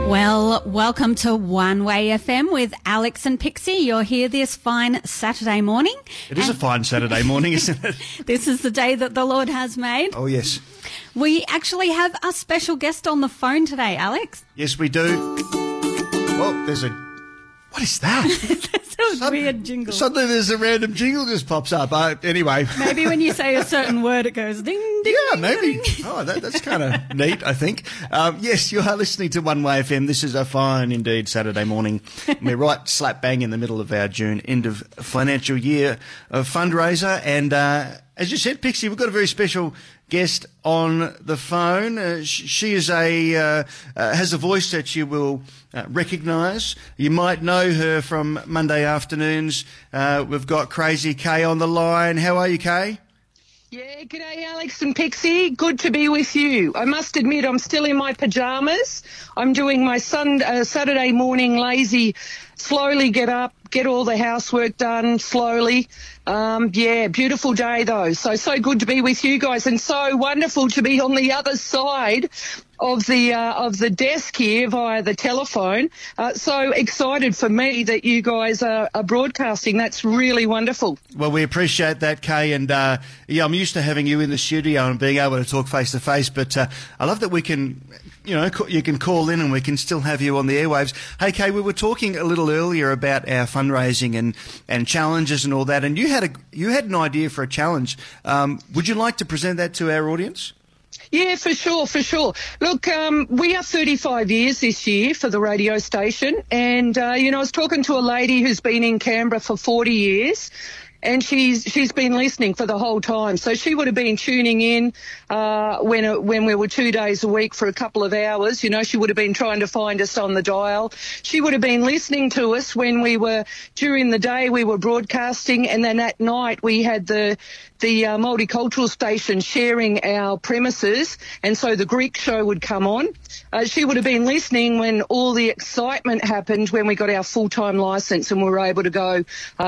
Well, welcome to One Way FM with Alex and Pixie. You're here this fine Saturday morning. It is a fine Saturday morning, isn't it? This is the day that the Lord has made. Oh, yes. We actually have a special guest on the phone today, Alex. Yes, we do. Well, there's a... What is that? That's a weird jingle. Suddenly there's a random jingle just pops up. Anyway. Maybe when you say a certain word, it goes ding, ding, yeah, ding, maybe. ding. Oh, that's kind of neat, I think. Yes, you are listening to One Way FM. This is a fine, indeed, Saturday morning. We're right slap bang in the middle of our June end of financial year fundraiser. And as you said, Pixie, we've got a very special guest on the phone. She is has a voice that you will recognise. You might know her from Monday afternoons. We've got Crazy Kay on the line. How are you, Kay? Yeah, g'day Alex and Pixie. Good to be with you. I must admit I'm still in my pyjamas. I'm doing my Saturday morning lazy, slowly get up, get all the housework done slowly. Yeah, beautiful day though. So good to be with you guys, and so wonderful to be on the other side of the desk here via the telephone. So excited for me that you guys are broadcasting. That's really wonderful. Well, we appreciate that, Kay, and yeah, I'm used to having you in the studio and being able to talk face to face, but I love that we can, you can call in and we can still have you on the airwaves. Hey, Kay, we were talking a little earlier about our fundraising and challenges and all that, and you had an idea for a challenge. Would you like to present that to our audience? Yeah, for sure. Look, we are 35 years this year for the radio station, and I was talking to a lady who's been in Canberra for 40 years. And she's been listening for the whole time. So she would have been tuning in when we were 2 days a week for a couple of hours. She would have been trying to find us on the dial. She would have been listening to us when during the day we were broadcasting, and then at night we had the multicultural station sharing our premises, and so the Greek show would come on. She would have been listening when all the excitement happened when we got our full-time licence and we were able to go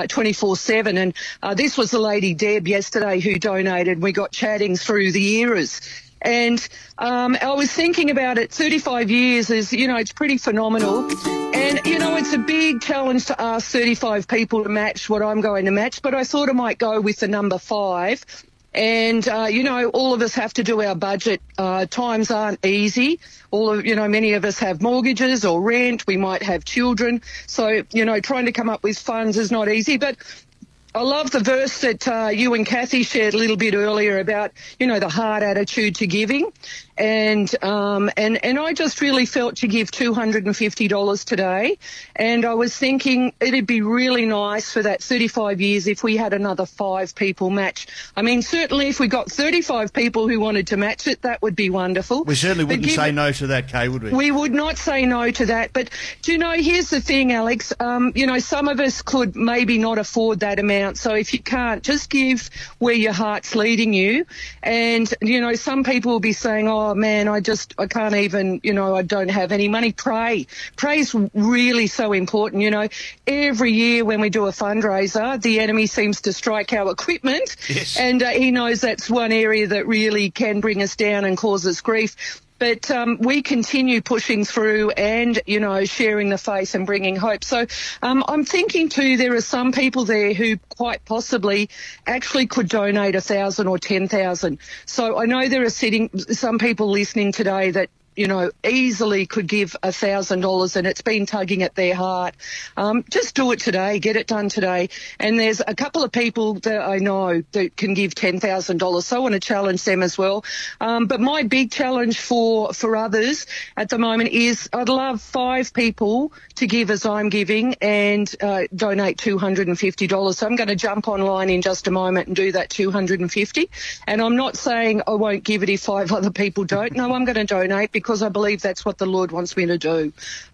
24/7. And this was the lady Deb yesterday who donated. We got chatting through the eras. And I was thinking about it, 35 years is, it's pretty phenomenal. And, it's a big challenge to ask 35 people to match what I'm going to match, but I thought I might go with the number 5. And, all of us have to do our budget. Times aren't easy. Many of us have mortgages or rent. We might have children. So, trying to come up with funds is not easy. But I love the verse that you and Kathy shared a little bit earlier about, the hard attitude to giving. And I just really felt to give $250 today. And I was thinking it'd be really nice for that 35 years if we had another 5 people match. I mean, certainly if we got 35 people who wanted to match it, that would be wonderful. We certainly wouldn't say no to that, Kay, would we? We would not say no to that. But, here's the thing, Alex. Some of us could maybe not afford that amount. So if you can't, just give where your heart's leading you. And, some people will be saying, oh, man, I can't even, I don't have any money. Pray. Pray's really so important. Every year when we do a fundraiser, the enemy seems to strike our equipment. Yes. And he knows that's one area that really can bring us down and cause us grief. But we continue pushing through and, sharing the faith and bringing hope. So I'm thinking too, there are some people there who quite possibly actually could donate 1,000 or 10,000. So I know there are some people listening today that, easily could give $1,000, and it's been tugging at their heart. Just do it today. Get it done today. And there's a couple of people that I know that can give $10,000, so I want to challenge them as well. But my big challenge for others at the moment is I'd love 5 people to give as I'm giving and donate $250. So I'm going to jump online in just a moment and do that $250. And I'm not saying I won't give it if 5 other people don't. No, I'm going to donate because I believe that's what the Lord wants me to do.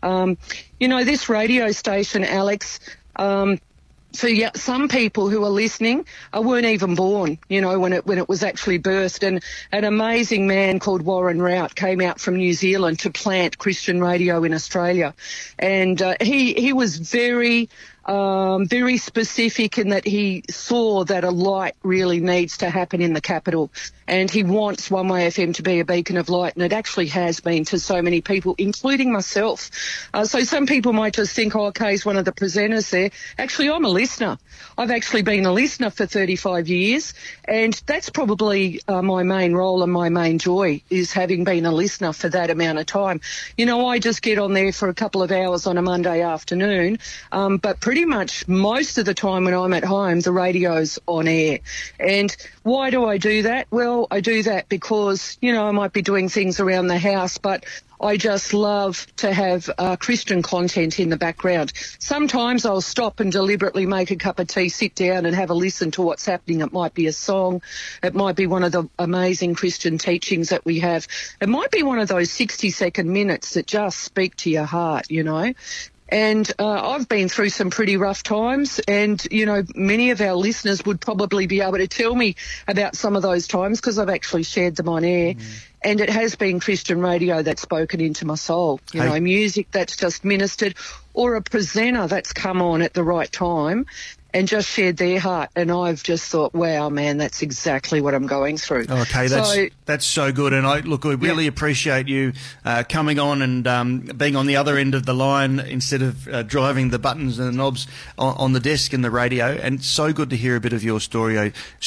This radio station, Alex, for some people who are listening, I weren't even born, when it was actually birthed. And an amazing man called Warren Rout came out from New Zealand to plant Christian radio in Australia. And he was very very specific in that he saw that a light really needs to happen in the capital, and he wants One Way FM to be a beacon of light, and it actually has been to so many people, including myself. So some people might just think, oh, Kay's one of the presenters there. Actually, I'm a listener. I've actually been a listener for 35 years, and that's probably my main role and my main joy, is having been a listener for that amount of time. You know, I just get on there for a couple of hours on a Monday afternoon, but pretty much most of the time when I'm at home, the radio's on air. And why do I do that? Well, I do that because, you know, I might be doing things around the house, but I just love to have Christian content in the background. Sometimes I'll stop and deliberately make a cup of tea, sit down and have a listen to what's happening. It might be a song. It might be one of the amazing Christian teachings that we have. It might be one of those 60-second minutes that just speak to your heart, you know. And I've been through some pretty rough times, and, you know, many of our listeners would probably be able to tell me about some of those times because I've actually shared them on air. And it has been Christian radio that's spoken into my soul, you know, music that's just ministered, or a presenter that's come on at the right time and just shared their heart. And I've just thought, wow, man, that's exactly what I'm going through. Okay, that's so good. And I really appreciate you coming on and being on the other end of the line instead of driving the buttons and the knobs on the desk in the radio. And so good to hear a bit of your story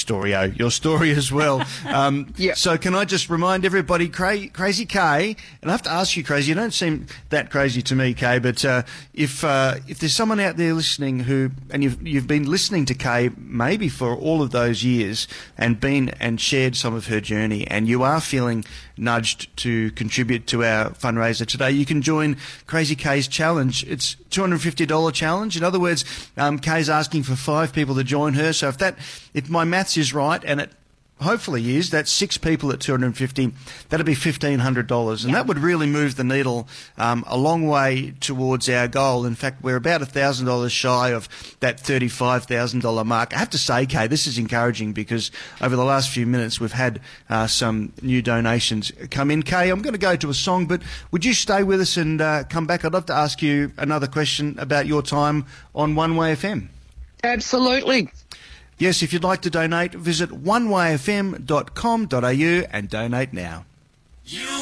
as well. So can I just remind everybody, Crazy Kay, and I have to ask you, Crazy, you don't seem that crazy to me, Kay, but if there's someone out there listening who, and you've been listening to Kay maybe for all of those years and shared some of her journey, and you are feeling nudged to contribute to our fundraiser today, you can join Crazy Kay's challenge. It's $250 challenge. In other words, Kay's asking for 5 people to join her. So if my maths is right, and it hopefully is, that's 6 people at $250, that'd be $1,500, and that would really move the needle a long way towards our goal. In fact, we're about $1,000 shy of that $35,000 mark. I have to say, Kay, this is encouraging because over the last few minutes we've had some new donations come in. Kay, I'm going to go to a song, but would you stay with us and come back? I'd love to ask you another question about your time on One Way FM. Absolutely. Yes, if you'd like to donate, visit onewayfm.com.au and donate now.